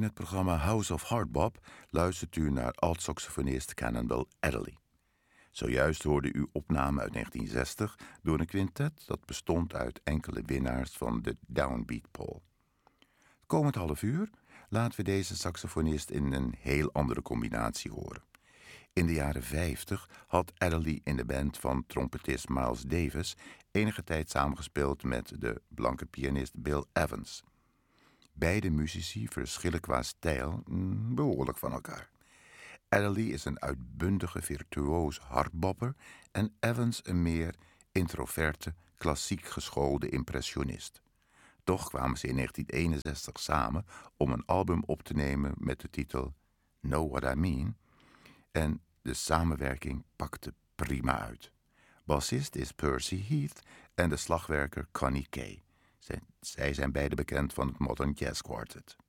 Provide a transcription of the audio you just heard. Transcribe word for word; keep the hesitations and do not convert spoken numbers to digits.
het programma House of Hardbop luistert u naar alt-saxofonist Cannonball Adderley. Zojuist hoorde u opname uit negentien zestig door een quintet dat bestond uit enkele winnaars van de Downbeat Poll. Komend half uur laten we deze saxofonist in een heel andere combinatie horen. In de jaren vijftig had Adderley in de band van trompetist Miles Davis enige tijd samengespeeld met de blanke pianist Bill Evans. Beide muzici verschillen qua stijl behoorlijk van elkaar. Adderley is een uitbundige virtuoos hardbopper en Evans een meer introverte, klassiek geschoolde impressionist. Toch kwamen ze in negentien eenenzestig samen om een album op te nemen met de titel Know What I Mean en de samenwerking pakte prima uit. Bassist is Percy Heath en de slagwerker Connie Kay. Zij zijn beide bekend van het Modern Jazz Quartet.